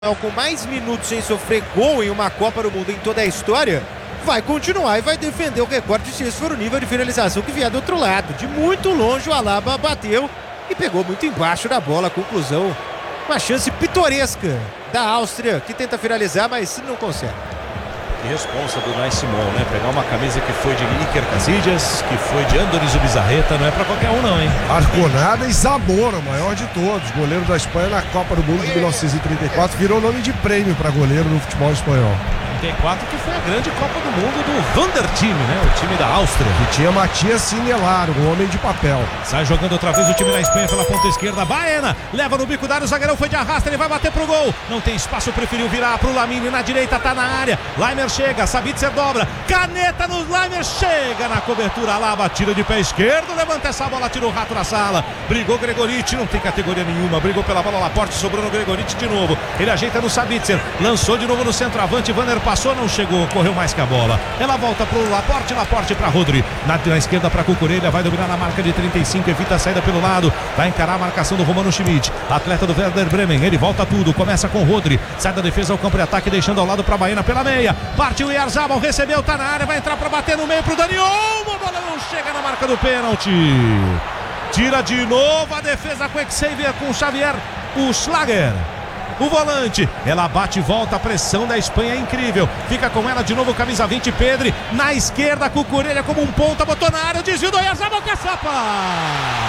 com mais minutos sem sofrer gol em uma Copa do Mundo em toda a história, vai continuar e vai defender o recorde se esse for o nível de finalização que vier do outro lado. De muito longe o Alaba bateu e pegou muito embaixo da bola. Conclusão, uma chance pitoresca da Áustria, que tenta finalizar, mas não consegue. Que responsa do Unai Simon, né? Pegar uma camisa que foi de Iker Casillas, que foi de Andoni Zubizarreta, não é pra qualquer um não, hein? Arconada e Zamora, o maior de todos, goleiro da Espanha na Copa do Mundo de 1934, virou nome de prêmio para goleiro no futebol espanhol. 34, que foi a grande Copa do Mundo do Wanderteam, né? O time da Áustria. Que tinha Matias Sinelaro, um homem de papel. Sai jogando outra vez o time da Espanha pela ponta esquerda. Baena leva no bico da área, o zagueirão foi de arrasta, ele vai bater pro gol. Não tem espaço, preferiu virar pro Lamine na direita, tá na área. Laimer chega, Sabitzer dobra. Caneta no Laimer, chega na cobertura. Alaba tira de pé esquerdo, levanta essa bola, tira o rato na sala. Brigou Gregorich, não tem categoria nenhuma. Brigou pela bola, Laporte, sobrou no Gregorich de novo. Ele ajeita no Sabitzer, lançou de novo no centroavante. Vanner passou, não chegou, correu mais que a bola. Ela volta pro Laporte, Laporte pra Rodri. Na esquerda pra Cucurella, vai dominar na marca de 35, evita a saída pelo lado, vai encarar a marcação do Romano Schmidt, atleta do Werder Bremen. Ele volta tudo, começa com Rodri, sai da defesa ao campo de ataque, deixando ao lado pra Baena pela meia. Partiu o Yarzabal, recebeu, tá na área, vai entrar pra bater no meio pro Dani Olmo. A bola não chega na marca do pênalti. Tira de novo a defesa com Xavier, com o Xavier, o Schlager. O volante, ela bate e volta, a pressão da Espanha é incrível. Fica com ela de novo, camisa 20, Pedri. Na esquerda, Cucurella como um ponta, botou na área, desvio do Oyarzabal, caçapa!